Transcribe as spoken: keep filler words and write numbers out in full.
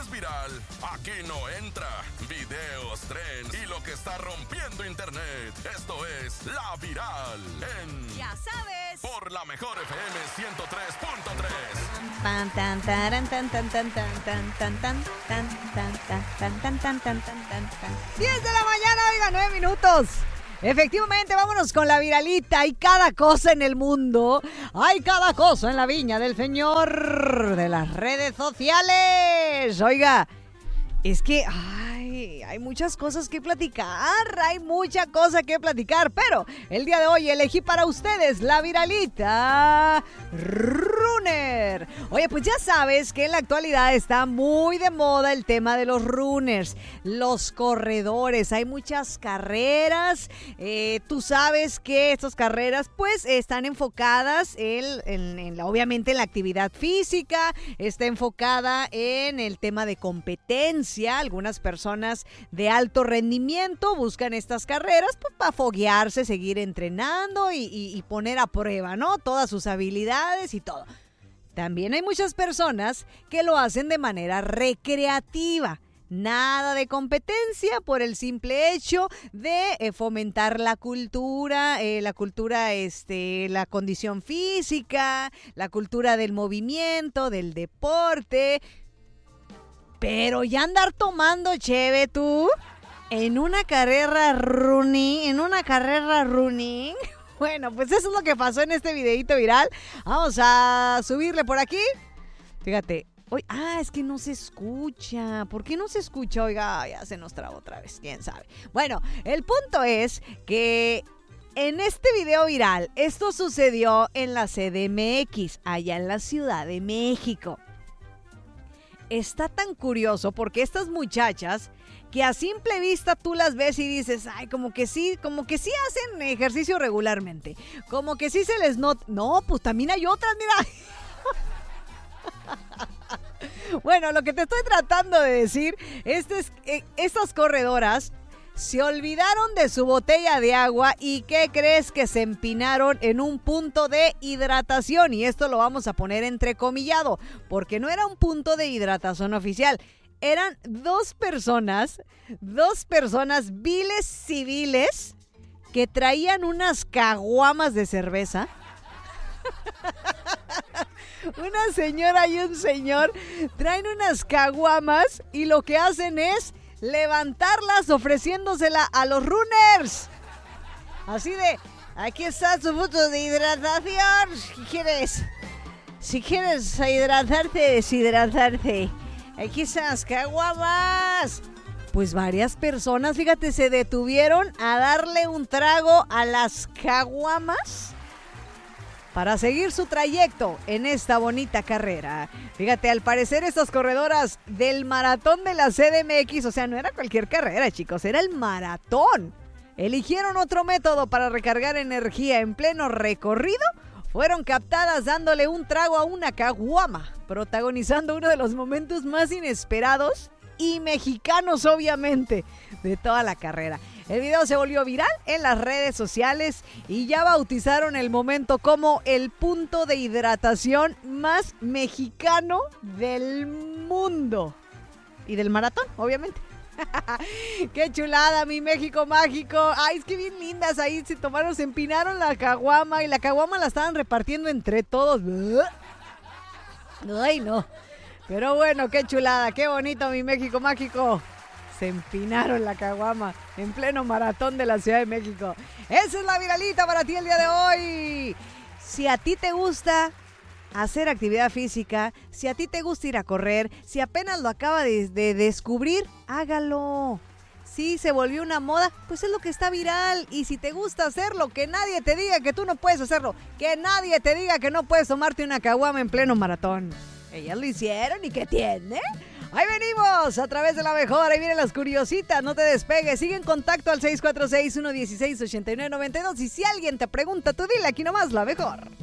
es viral, aquí no entra. Videos, trends y lo que está rompiendo internet. Esto es La Viral en... Ya sabes. Por la mejor F M ciento tres punto tres. Tan tan taran tan tan tan tan tan tan tan tan tan tan tan tan tan tan tan tan. diez de la mañana, oiga, nueve minutos. Efectivamente, vámonos con la viralita. Hay cada cosa en el mundo. Hay cada cosa en la viña del señor de las redes sociales. Oiga, es que ay, hay muchas cosas que platicar. Hay mucha cosa que platicar. Pero el día de hoy elegí para ustedes la viralita runner. Oye, pues ya sabes que en la actualidad está muy de moda el tema de los runners, los corredores. Hay muchas carreras. Eh, tú sabes que estas carreras pues están enfocadas en, en, en la, obviamente en la actividad física. Está enfocada en el tema de competencia. Algunas personas de alto rendimiento buscan estas carreras pues, para foguearse, seguir entrenando y, y, y poner a prueba, ¿no? Todas sus habilidades y todo. También hay muchas personas que lo hacen de manera recreativa. Nada de competencia por el simple hecho de eh, fomentar la cultura, eh, la cultura, este, la condición física, la cultura del movimiento, del deporte. Pero ya andar tomando cheve tú en una carrera running, en una carrera running. Bueno, pues eso es lo que pasó en este videito viral. Vamos a subirle por aquí. Fíjate. Hoy, ah, es que no se escucha. ¿Por qué no se escucha? Oiga, ya se nos trabó otra vez. ¿Quién sabe? Bueno, el punto es que en este video viral, esto sucedió en la C D M X, allá en la Ciudad de México. Está tan curioso porque estas muchachas que a simple vista tú las ves y dices, ay, como que sí, como que sí hacen ejercicio regularmente, como que sí se les nota. No, pues también hay otras, mira. Bueno, lo que te estoy tratando de decir es que eh, estas corredoras se olvidaron de su botella de agua y ¿qué crees? Que se empinaron en un punto de hidratación, y esto lo vamos a poner entrecomillado porque no era un punto de hidratación oficial. Eran dos personas, dos personas viles civiles que traían unas caguamas de cerveza. Una señora y un señor traen unas caguamas y lo que hacen es levantarlas ofreciéndosela a los runners. Así de, aquí está su punto de hidratación. Si quieres, si quieres hidratarte, deshidratarte. Aquí están las caguamas. Pues varias personas, fíjate, se detuvieron a darle un trago a las caguamas para seguir su trayecto en esta bonita carrera. Fíjate, al parecer estas corredoras del maratón de la C D M X, o sea, no era cualquier carrera, chicos, era el maratón. Eligieron otro método para recargar energía en pleno recorrido. Fueron captadas dándole un trago a una caguama, protagonizando uno de los momentos más inesperados y mexicanos, obviamente, de toda la carrera. El video se volvió viral en las redes sociales y ya bautizaron el momento como el punto de hidratación más mexicano del mundo. Y del maratón, obviamente. ¡Qué chulada, mi México mágico! ¡Ay, es que bien lindas! Ahí se tomaron, se empinaron la caguama y la caguama la estaban repartiendo entre todos. ¡Ay, no! Pero bueno, qué chulada, qué bonito, mi México mágico. Se empinaron la caguama en pleno maratón de la Ciudad de México. Esa es la viralita para ti el día de hoy. Si a ti te gusta hacer actividad física, si a ti te gusta ir a correr, si apenas lo acaba de, de descubrir, hágalo. Si se volvió una moda, pues es lo que está viral. Y si te gusta hacerlo, que nadie te diga que tú no puedes hacerlo. Que nadie te diga que no puedes tomarte una caguama en pleno maratón. Ellas lo hicieron, ¿y qué tiene? Ahí venimos, a través de la mejor. Ahí vienen las curiositas, no te despegues. Sigue en contacto al seis cuatro seis, uno uno seis, ocho nueve nueve dos. Y si alguien te pregunta, tú dile aquí nomás la mejor.